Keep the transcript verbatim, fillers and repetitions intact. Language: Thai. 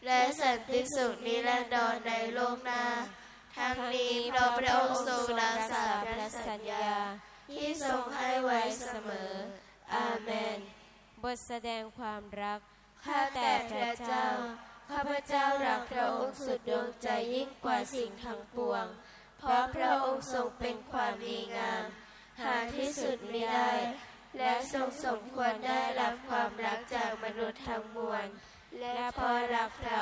และสันติสุขนิรันดรในโลกหน้าทั้งนี้เพราะพระองค์ทรงรักษาพระสัญญาที่ทรงให้ไว้เสมออาเมนบทแสดงความรักข้าแต่พระเจ้าข้าพเจ้ารักพระองค์สุดดวงใจยิ่งกว่าสิ่งทั้งปวงเพราะพระองค์ทรงเป็นความดีงามหาที่สุดมิได้และทรงสมควรได้รับความรักจากมนุษย์ทั้งมวลและเพราะรักพระ